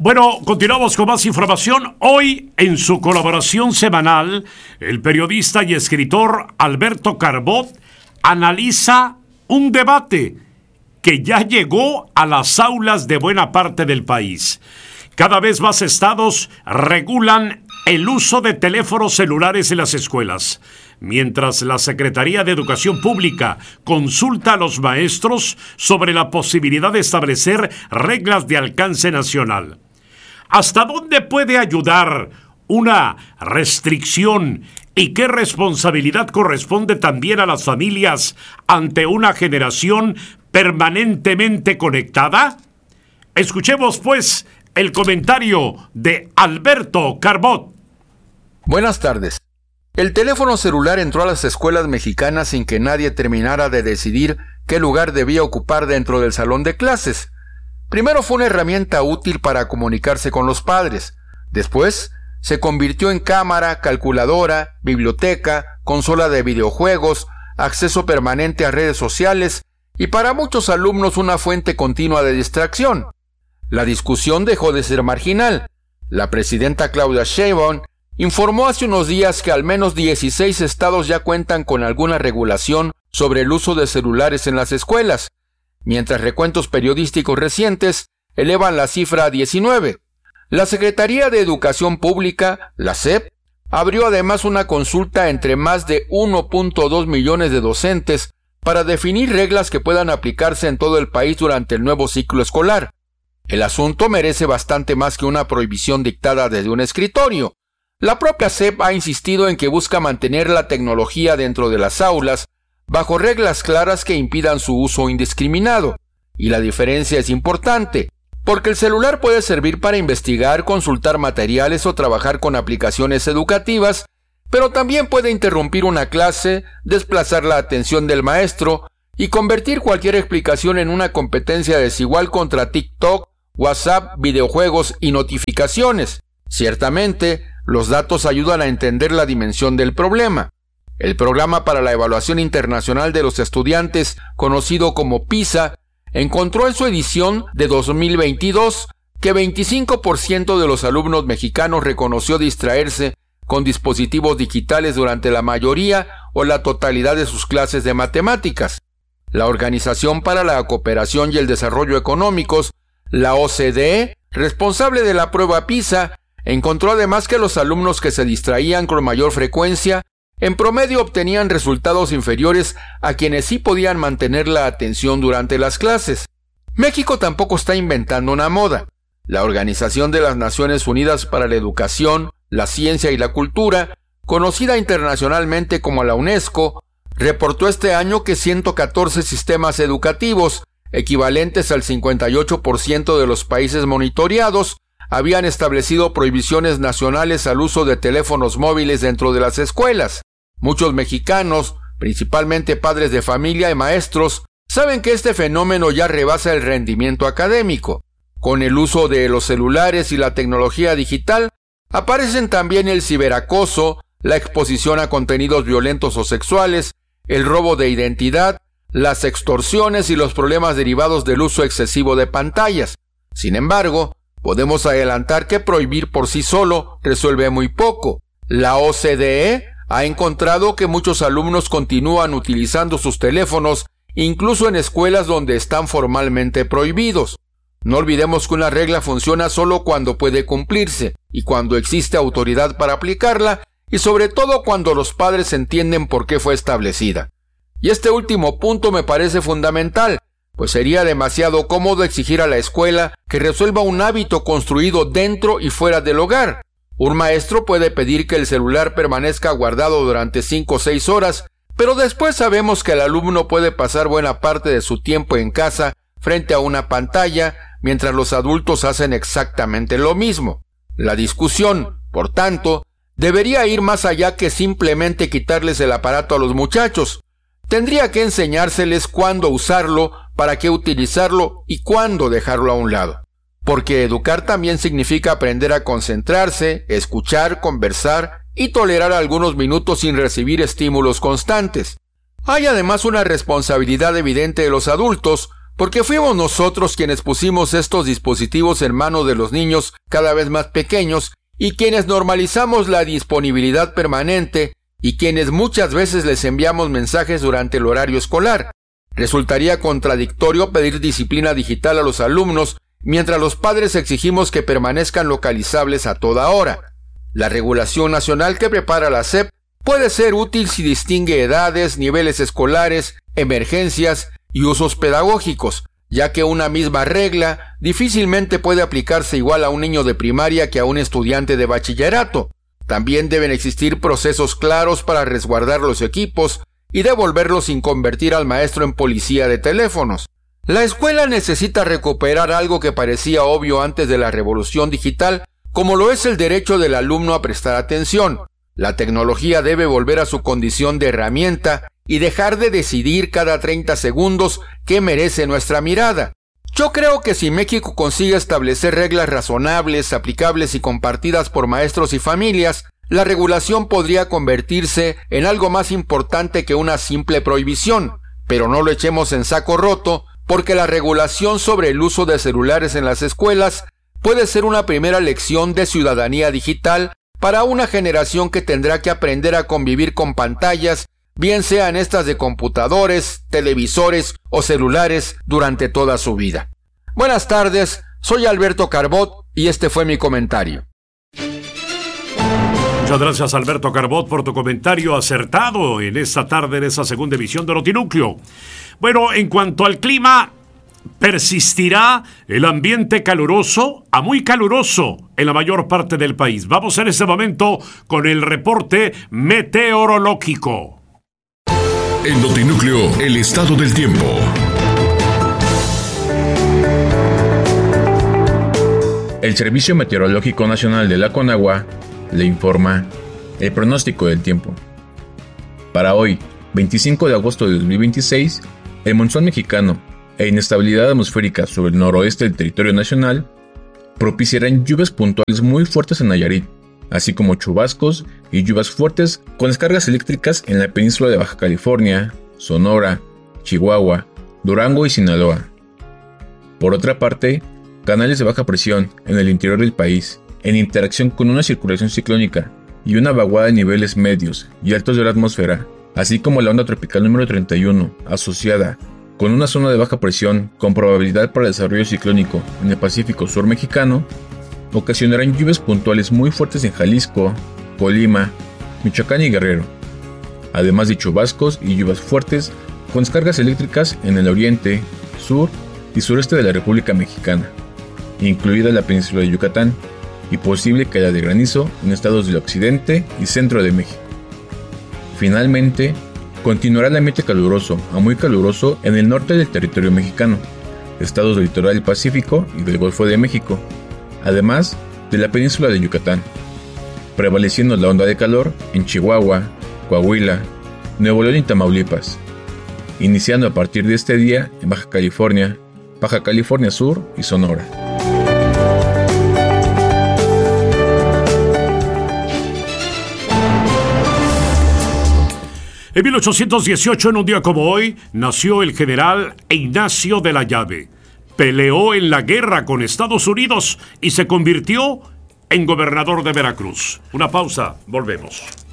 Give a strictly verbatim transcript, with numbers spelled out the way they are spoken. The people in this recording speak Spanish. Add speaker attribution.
Speaker 1: Bueno, continuamos con más información. Hoy, en su colaboración semanal, el periodista y escritor Alberto Carbot analiza un debate que ya llegó a las aulas de buena parte del país. Cada vez más estados regulan el uso de teléfonos celulares en las escuelas, mientras la Secretaría de Educación Pública consulta a los maestros sobre la posibilidad de establecer reglas de alcance nacional. ¿Hasta dónde puede ayudar una restricción y qué responsabilidad corresponde también a las familias ante una generación permanentemente conectada? Escuchemos, pues, el comentario de Alberto Carbot.
Speaker 2: Buenas tardes. El teléfono celular entró a las escuelas mexicanas sin que nadie terminara de decidir qué lugar debía ocupar dentro del salón de clases. Primero fue una herramienta útil para comunicarse con los padres. Después se convirtió en cámara, calculadora, biblioteca, consola de videojuegos, acceso permanente a redes sociales y para muchos alumnos una fuente continua de distracción. La discusión dejó de ser marginal. La presidenta Claudia Sheinbaum informó hace unos días que al menos dieciséis estados ya cuentan con alguna regulación sobre el uso de celulares en las escuelas, mientras recuentos periodísticos recientes elevan la cifra a diecinueve. La Secretaría de Educación Pública, la S E P, abrió además una consulta entre más de uno punto dos millones de docentes para definir reglas que puedan aplicarse en todo el país durante el nuevo ciclo escolar. El asunto merece bastante más que una prohibición dictada desde un escritorio. La propia S E P ha insistido en que busca mantener la tecnología dentro de las aulas bajo reglas claras que impidan su uso indiscriminado. Y la diferencia es importante, porque el celular puede servir para investigar, consultar materiales o trabajar con aplicaciones educativas, pero también puede interrumpir una clase, desplazar la atención del maestro y convertir cualquier explicación en una competencia desigual contra TikTok, WhatsApp, videojuegos y notificaciones. Ciertamente, los datos ayudan a entender la dimensión del problema. El Programa para la Evaluación Internacional de los Estudiantes, conocido como PISA, encontró en su edición de dos mil veintidós que veinticinco por ciento de los alumnos mexicanos reconoció distraerse con dispositivos digitales durante la mayoría o la totalidad de sus clases de matemáticas. La Organización para la Cooperación y el Desarrollo Económicos, la O C D E, responsable de la prueba PISA, encontró además que los alumnos que se distraían con mayor frecuencia en promedio obtenían resultados inferiores a quienes sí podían mantener la atención durante las clases. México tampoco está inventando una moda. La Organización de las Naciones Unidas para la Educación, la Ciencia y la Cultura, conocida internacionalmente como la UNESCO, reportó este año que ciento catorce sistemas educativos, equivalentes al cincuenta y ocho por ciento de los países monitoreados, habían establecido prohibiciones nacionales al uso de teléfonos móviles dentro de las escuelas. Muchos mexicanos, principalmente padres de familia y maestros, saben que este fenómeno ya rebasa el rendimiento académico. Con el uso de los celulares y la tecnología digital, aparecen también el ciberacoso, la exposición a contenidos violentos o sexuales, el robo de identidad, las extorsiones y los problemas derivados del uso excesivo de pantallas. Sin embargo, podemos adelantar que prohibir por sí solo resuelve muy poco. La O C D E ha encontrado que muchos alumnos continúan utilizando sus teléfonos incluso en escuelas donde están formalmente prohibidos. No olvidemos que una regla funciona solo cuando puede cumplirse y cuando existe autoridad para aplicarla y sobre todo cuando los padres entienden por qué fue establecida. Y este último punto me parece fundamental, pues sería demasiado cómodo exigir a la escuela que resuelva un hábito construido dentro y fuera del hogar. Un maestro puede pedir que el celular permanezca guardado durante cinco o seis horas, pero después sabemos que el alumno puede pasar buena parte de su tiempo en casa frente a una pantalla, mientras los adultos hacen exactamente lo mismo. La discusión, por tanto, debería ir más allá que simplemente quitarles el aparato a los muchachos. Tendría que enseñárseles cuándo usarlo, para qué utilizarlo y cuándo dejarlo a un lado. Porque educar también significa aprender a concentrarse, escuchar, conversar y tolerar algunos minutos sin recibir estímulos constantes. Hay además una responsabilidad evidente de los adultos, porque fuimos nosotros quienes pusimos estos dispositivos en manos de los niños cada vez más pequeños y quienes normalizamos la disponibilidad permanente y quienes muchas veces les enviamos mensajes durante el horario escolar. Resultaría contradictorio pedir disciplina digital a los alumnos mientras los padres exigimos que permanezcan localizables a toda hora. La regulación nacional que prepara la S E P puede ser útil si distingue edades, niveles escolares, emergencias y usos pedagógicos, ya que una misma regla difícilmente puede aplicarse igual a un niño de primaria que a un estudiante de bachillerato. También deben existir procesos claros para resguardar los equipos y devolverlos sin convertir al maestro en policía de teléfonos. La escuela necesita recuperar algo que parecía obvio antes de la revolución digital, como lo es el derecho del alumno a prestar atención. La tecnología debe volver a su condición de herramienta y dejar de decidir cada treinta segundos qué merece nuestra mirada. Yo creo que si México consigue establecer reglas razonables, aplicables y compartidas por maestros y familias, la regulación podría convertirse en algo más importante que una simple prohibición, pero no lo echemos en saco roto, porque la regulación sobre el uso de celulares en las escuelas puede ser una primera lección de ciudadanía digital para una generación que tendrá que aprender a convivir con pantallas, bien sean estas de computadores, televisores o celulares, durante toda su vida. Buenas tardes, soy Alberto Carbot y este fue mi comentario.
Speaker 1: Muchas gracias, Alberto Carbot, por tu comentario acertado en esta tarde, en esa segunda emisión de Notinúcleo. Bueno, en cuanto al clima, persistirá el ambiente caluroso a muy caluroso en la mayor parte del país. Vamos en este momento con el reporte meteorológico.
Speaker 3: En Notinúcleo, el estado del tiempo. El Servicio Meteorológico Nacional de la Conagua le informa el pronóstico del tiempo. Para hoy, veinticinco de agosto de dos mil veintiséis, el monzón mexicano e inestabilidad atmosférica sobre el noroeste del territorio nacional propiciarán lluvias puntuales muy fuertes en Nayarit, así como chubascos y lluvias fuertes con descargas eléctricas en la península de Baja California, Sonora, Chihuahua, Durango y Sinaloa. Por otra parte, canales de baja presión en el interior del país, en interacción con una circulación ciclónica y una vaguada de niveles medios y altos de la atmósfera, así como la onda tropical número treinta y uno, asociada con una zona de baja presión con probabilidad para desarrollo ciclónico en el Pacífico Sur mexicano, ocasionarán lluvias puntuales muy fuertes en Jalisco, Colima, Michoacán y Guerrero, además de chubascos y lluvias fuertes con descargas eléctricas en el oriente, sur y sureste de la República Mexicana, incluida la península de Yucatán, y posible caída de granizo en estados del occidente y centro de México. Finalmente, continuará el ambiente caluroso a muy caluroso en el norte del territorio mexicano, estados del litoral del Pacífico y del Golfo de México, además de la península de Yucatán, prevaleciendo la onda de calor en Chihuahua, Coahuila, Nuevo León y Tamaulipas, iniciando a partir de este día en Baja California, Baja California Sur y Sonora.
Speaker 1: En mil ochocientos dieciocho, en un día como hoy, nació el general Ignacio de la Llave. Peleó en la guerra con Estados Unidos y se convirtió en gobernador de Veracruz. Una pausa, volvemos.